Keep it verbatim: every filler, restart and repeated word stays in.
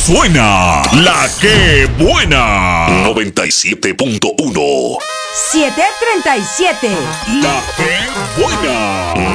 suena la que buena. noventa y siete punto uno. siete treinta y siete. La que buena.